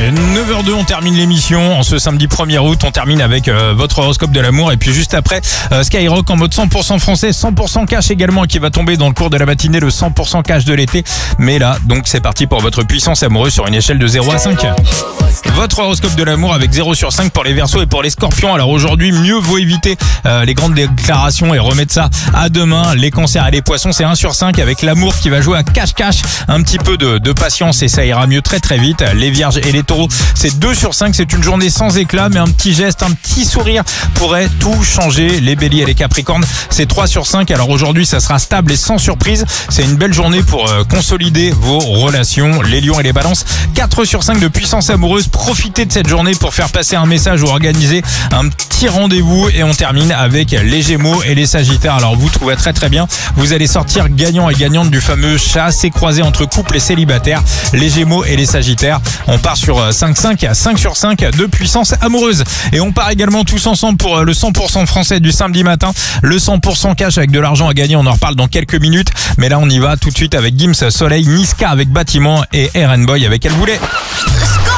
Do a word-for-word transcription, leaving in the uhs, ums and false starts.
neuf heures zéro deux, on termine l'émission. En ce samedi premier août, on termine avec euh, votre horoscope de l'amour. Et puis juste après, euh, Skyrock en mode cent pour cent français, cent pour cent cash également, qui va tomber dans le cours de la matinée, le cent pour cent cash de l'été. Mais là, donc c'est parti pour votre puissance amoureuse sur une échelle de zéro à cinq. Votre horoscope de l'amour avec zéro sur cinq pour les Verseaux et pour les Scorpions. Alors aujourd'hui, mieux vaut éviter euh, les grandes déclarations et remettre ça à demain. Les Cancers et les Poissons, c'est un sur cinq avec l'amour qui va jouer à cache-cache. Un petit peu de, de patience et ça ira mieux très très vite. Les Vierges et les Taureaux, c'est deux sur cinq. C'est une journée sans éclat, mais un petit geste, un petit sourire pourrait tout changer. Les Béliers et les Capricornes, c'est trois sur cinq. Alors aujourd'hui, ça sera stable et sans surprise. C'est une belle journée pour euh, consolider vos relations. Les Lions et les Balances, quatre sur cinq de puissance amoureuse. Profitez de cette journée pour faire passer un message ou organiser un petit rendez-vous. Et on termine avec les Gémeaux et les Sagittaires. Alors vous trouvez très très bien, vous allez sortir gagnant et gagnante du fameux chassé croisé entre couples et célibataires. Les Gémeaux et les Sagittaires, on part sur cinq cinq à cinq sur cinq de puissance amoureuse. Et on part également tous ensemble pour le cent pour cent français du samedi matin. Le cent pour cent cash avec de l'argent à gagner, on en reparle dans quelques minutes. Mais là on y va tout de suite avec Gims, Soleil, Niska avec Bâtiment et Aaron Boy avec Elle voulait.